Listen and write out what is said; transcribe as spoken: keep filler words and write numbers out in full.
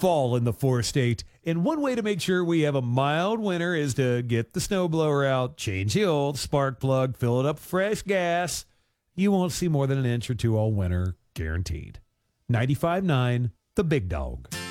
fall in the four state, and one way to make sure we have a mild winter is to get the snowblower out, change the old spark plug, fill it up with fresh gas. You won't see more than an inch or two all winter, guaranteed. ninety-five point nine, The Big Dog.